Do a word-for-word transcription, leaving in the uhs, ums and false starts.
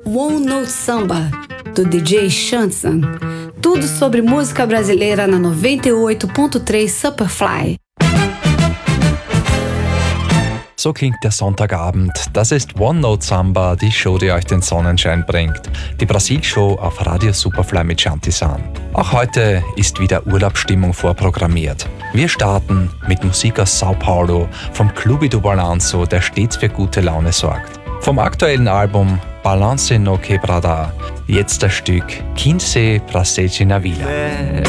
One Note Samba, do D J Shanson. Tudo sobre música brasileira na noventa e oito Komma drei Superfly. So klingt der Sonntagabend. Das ist One Note Samba, die Show, die euch den Sonnenschein bringt. Die Brasil-Show auf Radio Superfly mit Shanti-san. Auch heute ist wieder Urlaubsstimmung vorprogrammiert. Wir starten mit Musik aus Sao Paulo vom Clube do Balanço, der stets für gute Laune sorgt. Vom aktuellen Album Balance no Quebrada, jetzt das Stück Quince pra Sete na Vila.